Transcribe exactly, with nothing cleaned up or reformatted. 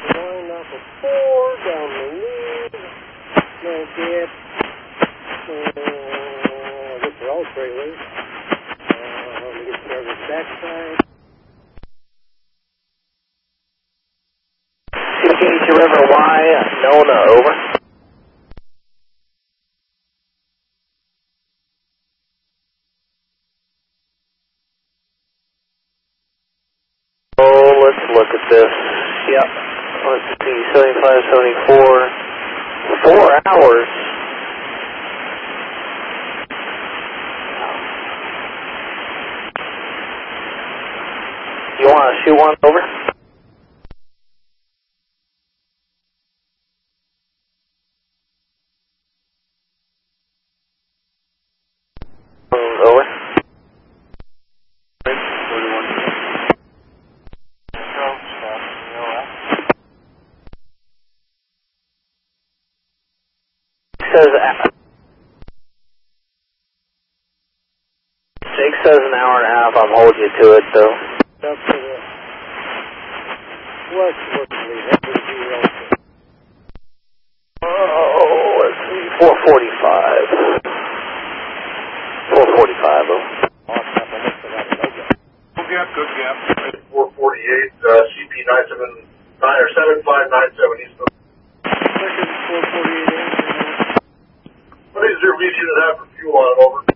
Line off of four, down the lead. That's it. Uh, I guess they're all trailers. Uh, let me get started backside. C P H River Y, Nona, over. Oh, let's look at this. Yep. Let's see, seventy-five, seventy-four. Four hours. You want to shoot one over? Over. Says Jake says an hour and a half. I'm holding you to it though. Up to the west Woodley. That would be right. Oh, let's see, four forty-five. four forty-five, though. Good gap, good gap. four forty-eight, uh, C P nine seven nine or seven five nine seven East. Second four forty-eight. What is your V C to that for fuel on it, over?